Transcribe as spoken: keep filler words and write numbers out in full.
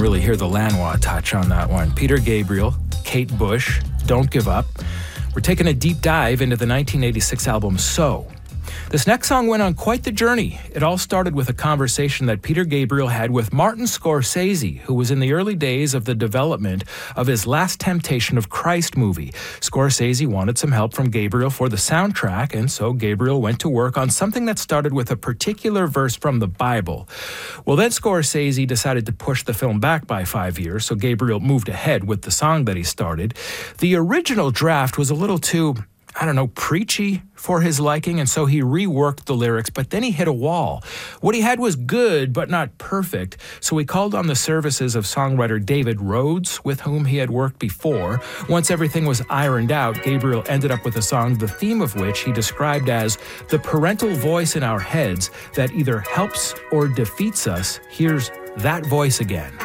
really hear the Lanois touch on that one. Peter Gabriel, Kate Bush, Don't Give Up. We're taking a deep dive into the nineteen eighty-six album So. This next song went on quite the journey. It all started with a conversation that Peter Gabriel had with Martin Scorsese, who was in the early days of the development of his Last Temptation of Christ movie. Scorsese wanted some help from Gabriel for the soundtrack, and so Gabriel went to work on something that started with a particular verse from the Bible. Well, then Scorsese decided to push the film back by five years, so Gabriel moved ahead with the song that he started. The original draft was a little too, I don't know, preachy for his liking, and so he reworked the lyrics, but then he hit a wall. What he had was good, but not perfect, so he called on the services of songwriter David Rhodes, with whom he had worked before. Once everything was ironed out, Gabriel ended up with a song, the theme of which he described as the parental voice in our heads that either helps or defeats us. Here's that voice again.